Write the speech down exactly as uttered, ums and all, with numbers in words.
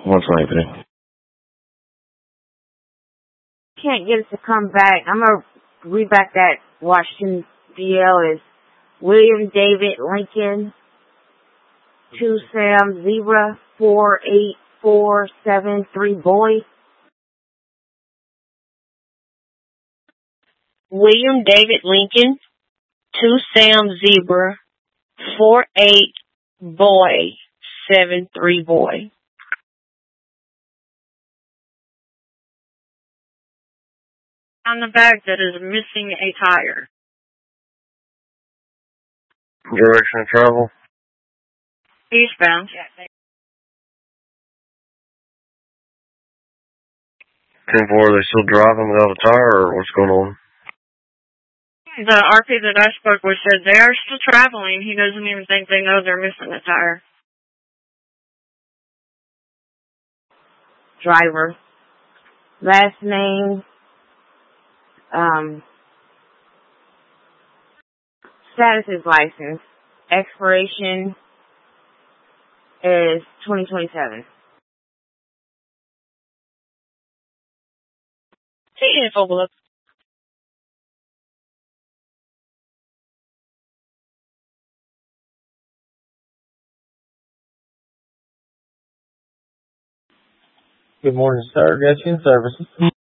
What's happening? Can't get us to come back. I'm going to read back that Washington D L is William David Lincoln, two Sam Zebra, four eight four seven three Boy. William David Lincoln, two Sam Zebra, four eight Boy, seven three Boy. On the back that is missing a tire. Direction of travel? Eastbound. ten four, are they still driving without a tire, or what's going on? The R P that I spoke with said they are still traveling. He doesn't even think they know they're missing a tire. Driver. Last name, um, status is license. Expiration is twenty twenty-seven. Take info book. Good morning, sir. Guest in services.